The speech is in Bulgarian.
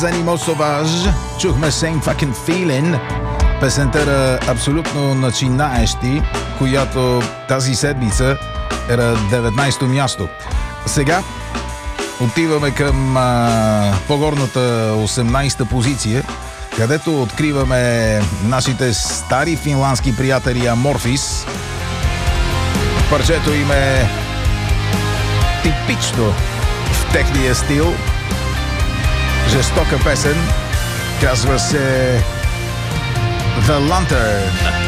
Animal Sauvage, чухме Same Fucking Feeling, песента абсолютно начинаещи, която тази седмица е на 19-то място. Сега отиваме към по-горната 18-та позиция, където откриваме нашите стари финландски приятели Amorphis. Парчето им е типично в техния стил. Жестока песен, казва се The Lantern.